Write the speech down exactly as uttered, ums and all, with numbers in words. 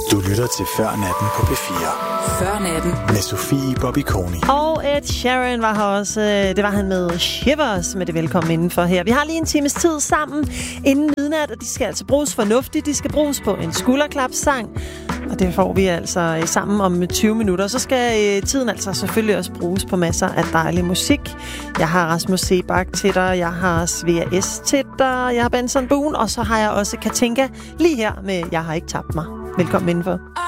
Du lytter til Før Natten på P fire. Før Natten. Med Sofie Bobby-Koni. Og Ed Sheeran var her også. Det var han med Shivers med det velkommen indenfor her. Vi har lige en times tid sammen inden midnat, og de skal altså bruges fornuftigt. De skal bruges på en skulderklapsang. Og det får vi altså sammen om tyve minutter. Så skal tiden altså selvfølgelig også bruges på masser af dejlig musik. Jeg har Rasmus Sebak til dig, jeg har Svea S til dig, jeg har Benson Boone, og så har jeg også Katinka lige her med Jeg har ikke tabt mig. Velkommen indenfor.